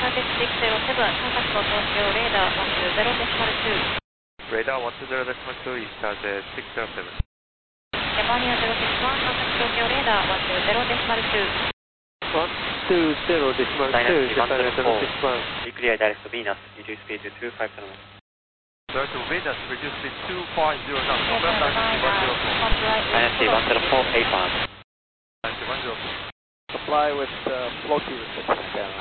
Radar 120.2, East Target 607. Japan 061, contact Tokyo radar 120.2. 120.2, Japan 061. Declare direct to Venus, reduce speed to 250 knots. Direct to Venus, reduce speed 250 knots. November Dynasty 104, A5. Dynasty 104. Supply with floaty reception down.